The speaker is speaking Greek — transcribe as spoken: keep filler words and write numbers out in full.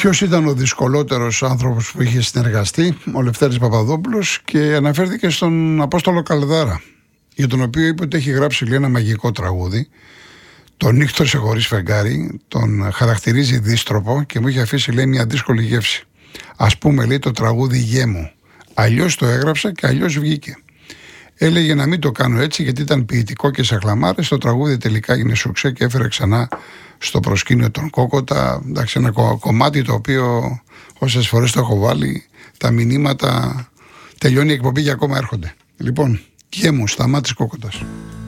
Ποιος ήταν ο δυσκολότερος άνθρωπος που είχε συνεργαστεί? Ο Λευτέρης Παπαδόπουλος, και αναφέρθηκε στον Απόστολο Καλδάρα, για τον οποίο είπε ότι έχει γράψει, λέει, ένα μαγικό τραγούδι. Τον νύχτωσε χωρίς φεγγάρι, τον χαρακτηρίζει δύστροπο και μου είχε αφήσει, λέει, μια δύσκολη γεύση. Ας πούμε, λέει, το τραγούδι «Γε μου». Αλλιώς το έγραψα και αλλιώς βγήκε. Έλεγε να μην το κάνω έτσι, γιατί ήταν ποιητικό και σε χλαμάρες. Το τραγούδι τελικά έγινε σουξέ και έφερε ξανά στο προσκήνιο τον Κόκοτα. Εντάξει, ένα κο- κομμάτι το οποίο όσες φορές το έχω βάλει, τα μηνύματα, τελειώνει η εκπομπή και ακόμα έρχονται. Λοιπόν, «Γε μου», Σταμάτης Κόκοτας.